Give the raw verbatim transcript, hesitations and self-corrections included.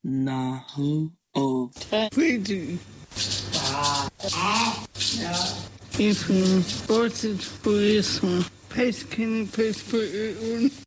Nahu o Fiji. If you bought it for this one, Pace can you pace for it